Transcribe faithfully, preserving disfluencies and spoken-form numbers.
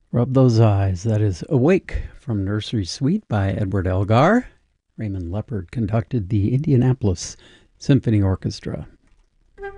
Rub Those Eyes. That is Awake from Nursery Suite by Edward Elgar. Raymond Leopard conducted the Indianapolis Symphony Orchestra.